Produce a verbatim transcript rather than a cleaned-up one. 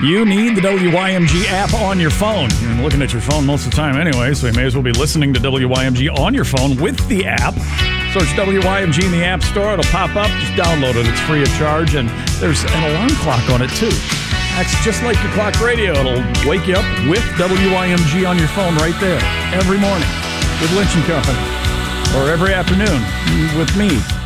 You need the W Y M G app on your phone. You're looking at your phone most of the time anyway, so you may as well be listening to W Y M G on your phone with the app. Search W Y M G in the App Store. It'll pop up. Just download it. It's free of charge, and there's an alarm clock on it, too. Acts just like your clock radio. It'll wake you up with W Y M G on your phone right there every morning with Lynch and Company, or every afternoon with me.